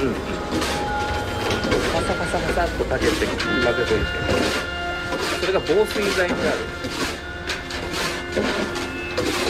うんうん。パサパサパサっとかけて混ぜといて、それが防水剤になる。